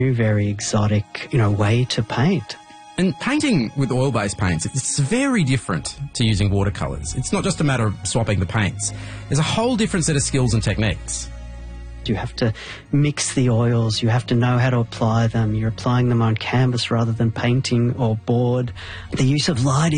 very exotic, way to paint. And painting with oil-based paints, it's very different to using watercolours. It's not just a matter of swapping the paints. There's a whole different set of skills and techniques. You have to mix the oils, you have to know how to apply them. You're applying them on canvas rather than painting or board. The use of light